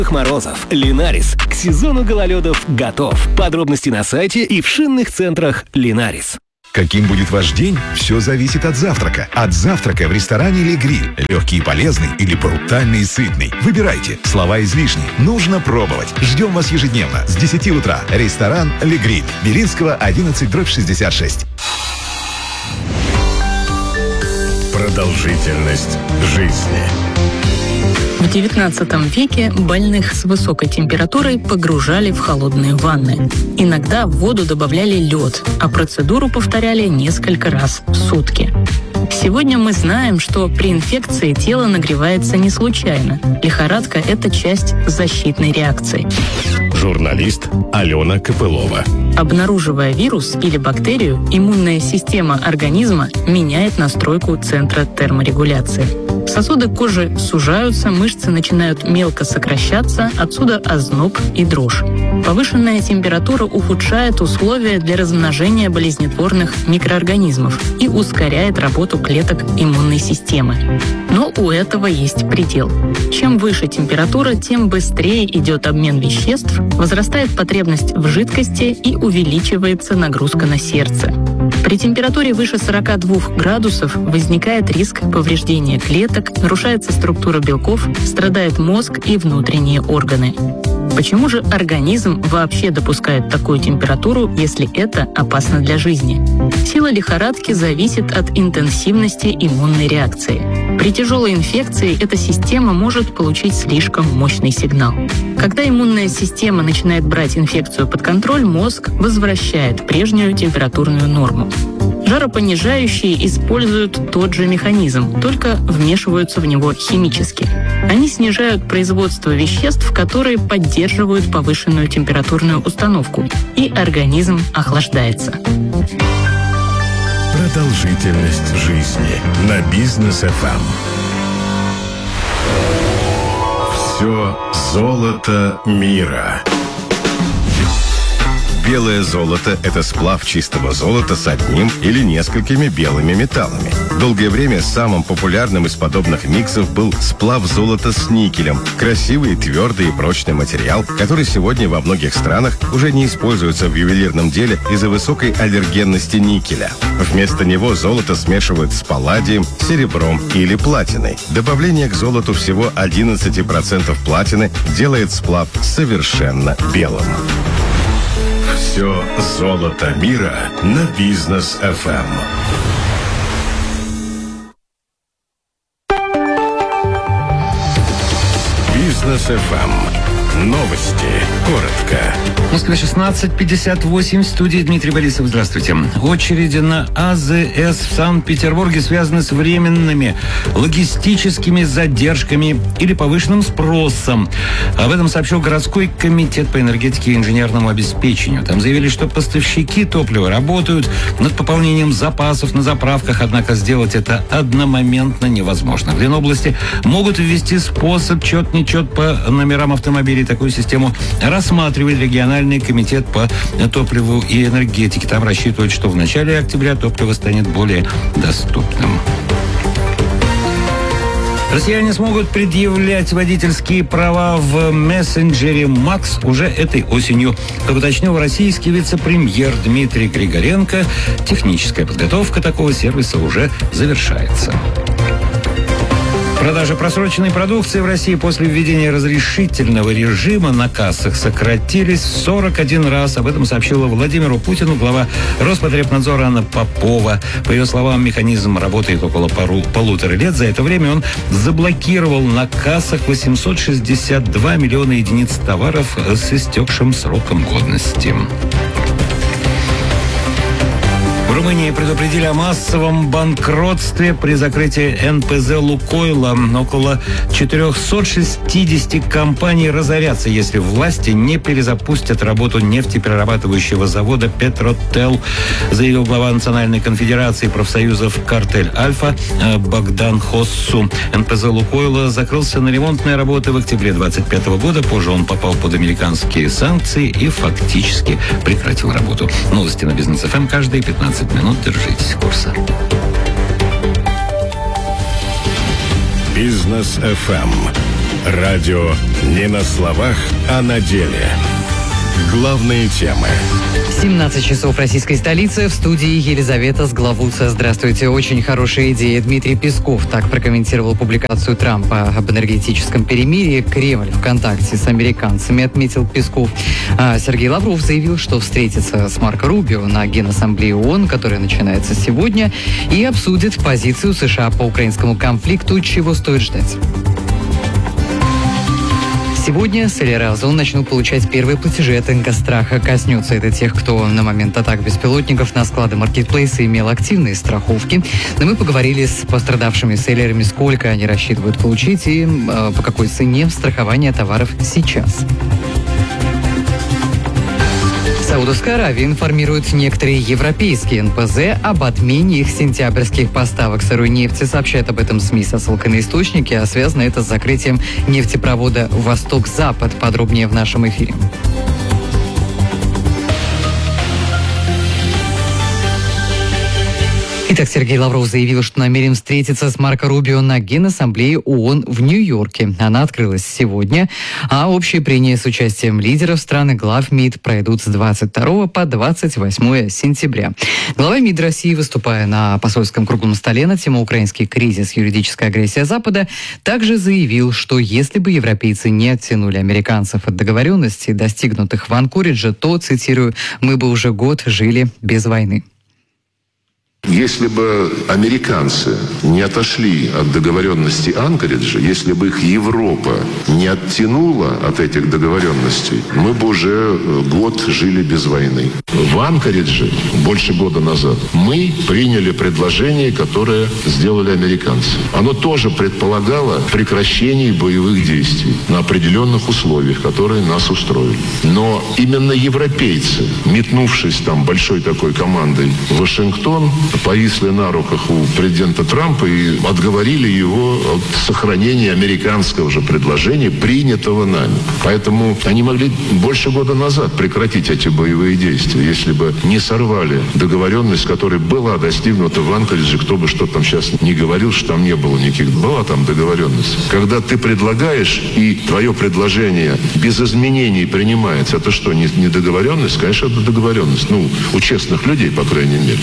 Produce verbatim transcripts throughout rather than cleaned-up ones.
Морозов. Линарис. К сезону гололедов готов. Подробности на сайте и в шинных центрах Линарис. Каким будет ваш день? Все зависит от завтрака. От завтрака в ресторане «Ле Гриль». Легкий и полезный или брутальный и сытный. Выбирайте. Слова излишни. Нужно пробовать. Ждем вас ежедневно с десяти утра. Ресторан «Ле Гриль». Белинского, одиннадцать, дробь шестьдесят шесть. Продолжительность жизни. В девятнадцатом веке больных с высокой температурой погружали в холодные ванны. Иногда в воду добавляли лед, а процедуру повторяли несколько раз в сутки. Сегодня мы знаем, что при инфекции тело нагревается не случайно. Лихорадка – это часть защитной реакции. Журналист Алена Копылова. Обнаруживая вирус или бактерию, иммунная система организма меняет настройку центра терморегуляции. Сосуды кожи сужаются, мышцы начинают мелко сокращаться, отсюда озноб и дрожь. Повышенная температура ухудшает условия для размножения болезнетворных микроорганизмов и ускоряет работу клеток иммунной системы. Но у этого есть предел. Чем выше температура, тем быстрее идет обмен веществ, возрастает потребность в жидкости и увеличивается нагрузка на сердце. При температуре выше сорока двух градусов возникает риск повреждения клеток, нарушается структура белков, страдает мозг и внутренние органы. Почему же организм вообще допускает такую температуру, если это опасно для жизни? Сила лихорадки зависит от интенсивности иммунной реакции. При тяжелой инфекции эта система может получить слишком мощный сигнал. Когда иммунная система начинает брать инфекцию под контроль, мозг возвращает прежнюю температурную норму. Жаропонижающие используют тот же механизм, только вмешиваются в него химически. Они снижают производство веществ, которые поддерживают повышенную температурную установку, и организм охлаждается. Продолжительность жизни на Бизнес эф эм. Все золото мира. Белое золото – это сплав чистого золота с одним или несколькими белыми металлами. Долгое время самым популярным из подобных миксов был сплав золота с никелем. Красивый, твердый и прочный материал, который сегодня во многих странах уже не используется в ювелирном деле из-за высокой аллергенности никеля. Вместо него золото смешивают с палладием, серебром или платиной. Добавление к золоту всего одиннадцать процентов платины делает сплав совершенно белым. Все золото мира на Бизнес эф эм. Бизнес эф эм. Новости. Коротко. В Москве шестнадцать пятьдесят восемь. В студии Дмитрий Борисов. Здравствуйте. Очереди на а зэ эс в Санкт-Петербурге связаны с временными логистическими задержками или повышенным спросом. Об этом сообщил городской комитет по энергетике и инженерному обеспечению. Там заявили, что поставщики топлива работают над пополнением запасов на заправках, однако сделать это одномоментно невозможно. В Ленобласти могут ввести способ чет-нечет по номерам автомобилей. Такую систему рассматривает региональный комитет по топливу и энергетике. Там рассчитывают, что в начале октября топливо станет более доступным. Россияне смогут предъявлять водительские права в мессенджере Макс уже этой осенью. Как уточнил российский вице-премьер Дмитрий Григоренко, техническая подготовка такого сервиса уже завершается. Продажи просроченной продукции в России после введения разрешительного режима на кассах сократились в сорок один раз. Об этом сообщила Владимиру Путину глава Роспотребнадзора Анна Попова. По ее словам, механизм работает около пару, полутора лет. За это время он заблокировал на кассах восемьсот шестьдесят два миллиона единиц товаров с истекшим сроком годности. В Румынии предупредили о массовом банкротстве при закрытии эн пэ зэ «Лукойла». Около четыреста шестьдесят компаний разорятся, если власти не перезапустят работу нефтеперерабатывающего завода «Петротел», заявил глава Национальной конфедерации профсоюзов «Картель Альфа» Богдан Хоссу. эн пэ зэ «Лукойла» закрылся на ремонтные работы в октябре двадцать пятого года. Позже он попал под американские санкции и фактически прекратил работу. Новости на Бизнес эф эм каждые пятнадцать минут. Держитесь курса. Бизнес эф эм. Радио не на словах, а на деле. Главные темы. семнадцать часов российской столицы. В студии Елизавета Сглавуца. Здравствуйте. Очень хорошая идея. Дмитрий Песков так прокомментировал публикацию Трампа об энергетическом перемирии. Кремль в контакте с американцами, отметил Песков. А Сергей Лавров заявил, что встретится с Марко Рубио на Генассамблее ООН, которая начинается сегодня, и обсудит позицию США по украинскому конфликту, чего стоит ждать. Сегодня селлеры Озон начнут получать первые платежи от Ингостраха. Коснется это тех, кто на момент атак беспилотников на склады маркетплейса имел активные страховки. Но мы поговорили с пострадавшими селлерами, сколько они рассчитывают получить и э, по какой цене страхование товаров сейчас. Саудовская Аравия информирует некоторые европейские эн пэ зэ об отмене их сентябрьских поставок сырой нефти. Сообщает об этом СМИ со ссылкой на источники, а связано это с закрытием нефтепровода «Восток-Запад». Подробнее в нашем эфире. Итак, Сергей Лавров заявил, что намерен встретиться с Марко Рубио на Генассамблее ООН в Нью-Йорке. Она открылась сегодня, а общие прения с участием лидеров стран и глав МИД пройдут с двадцать второго по двадцать восьмое сентября. Глава МИД России, выступая на посольском круглом столе на тему «Украинский кризис. Юридическая агрессия Запада», также заявил, что если бы европейцы не оттянули американцев от договоренностей, достигнутых в Анкоридже, то, цитирую, «мы бы уже год жили без войны». Если бы американцы не отошли от договоренностей Анкориджа, если бы их Европа не оттянула от этих договоренностей, мы бы уже год жили без войны. В Анкоридже больше года назад мы приняли предложение, которое сделали американцы. Оно тоже предполагало прекращение боевых действий на определенных условиях, которые нас устроили. Но именно европейцы, метнувшись там большой такой командой в Вашингтон, повисли на руках у президента Трампа и отговорили его от сохранения американского же предложения, принятого нами. Поэтому они могли больше года назад прекратить эти боевые действия, если бы не сорвали договоренность, которая была достигнута в Анкоридже. Кто бы что там сейчас не говорил, что там не было никаких. Была там договоренность. Когда ты предлагаешь, и твое предложение без изменений принимается, это что, не, не договоренность? Конечно, это договоренность. Ну, у честных людей, по крайней мере.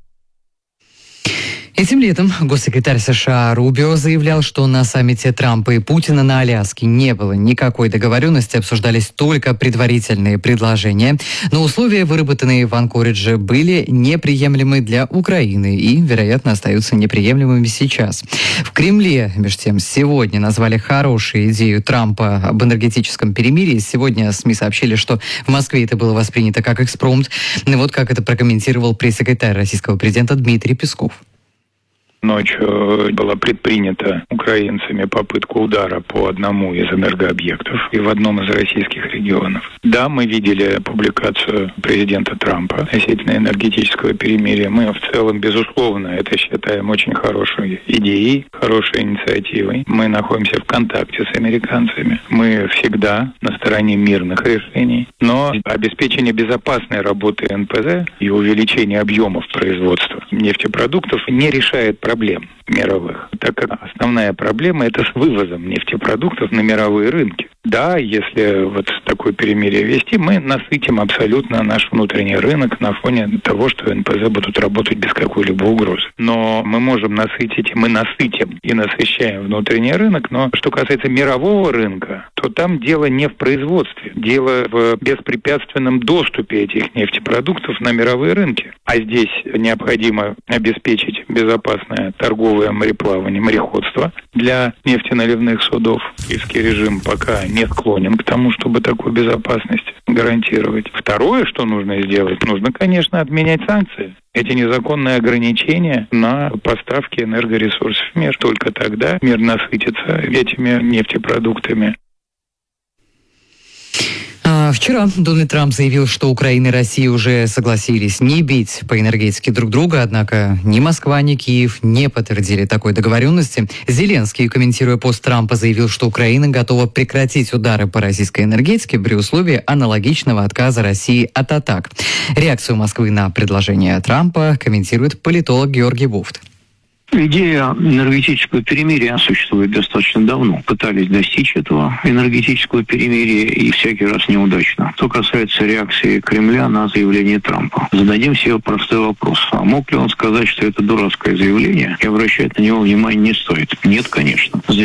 Этим летом госсекретарь США Рубио заявлял, что на саммите Трампа и Путина на Аляске не было никакой договоренности, обсуждались только предварительные предложения. Но условия, выработанные в Анкоридже, были неприемлемы для Украины и, вероятно, остаются неприемлемыми сейчас. В Кремле, между тем, сегодня назвали хорошей идею Трампа об энергетическом перемирии. Сегодня СМИ сообщили, что в Москве это было воспринято как экспромт. И вот как это прокомментировал пресс-секретарь российского президента Дмитрий Песков. Ночью была предпринята украинцами попытка удара по одному из энергообъектов и в одном из российских регионов. Да, мы видели публикацию президента Трампа относительно энергетического перемирия. Мы в целом, безусловно, это считаем очень хорошей идеей, хорошей инициативой. Мы находимся в контакте с американцами. Мы всегда на стороне мирных решений. Но обеспечение безопасной работы эн пэ зэ и увеличение объемов производства нефтепродуктов не решает проблем. проблем мировых, так как основная проблема – это с вывозом нефтепродуктов на мировые рынки. Да, если вот такое перемирие вести, мы насытим абсолютно наш внутренний рынок на фоне того, что эн пэ зэ будут работать без какой-либо угрозы. Но мы можем насытить, мы насытим и насыщаем внутренний рынок, но что касается мирового рынка, то там дело не в производстве, дело в беспрепятственном доступе этих нефтепродуктов на мировые рынки. А здесь необходимо обеспечить безопасное торговое мореплавание, мореходство для нефтеналивных судов. Киевский режим пока не склонен к тому, чтобы такую безопасность гарантировать. Второе, что нужно сделать, нужно, конечно, отменять санкции. Эти незаконные ограничения на поставки энергоресурсов в мир. Только тогда мир насытится этими нефтепродуктами. Вчера Дональд Трамп заявил, что Украина и Россия уже согласились не бить по энергетике друг друга, однако ни Москва, ни Киев не подтвердили такой договоренности. Зеленский, комментируя пост Трампа, заявил, что Украина готова прекратить удары по российской энергетике при условии аналогичного отказа России от атак. Реакцию Москвы на предложение Трампа комментирует политолог Георгий Буфт. Идея энергетического перемирия существует достаточно давно. Пытались достичь этого энергетического перемирия и всякий раз неудачно. Что касается реакции Кремля на заявление Трампа. Зададим себе простой вопрос. А мог ли он сказать, что это дурацкое заявление и обращать на него внимание не стоит? Нет, конечно.